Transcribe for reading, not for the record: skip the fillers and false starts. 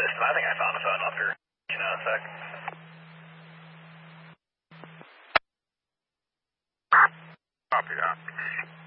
system. I think I found a phone after, a sec. Copy that.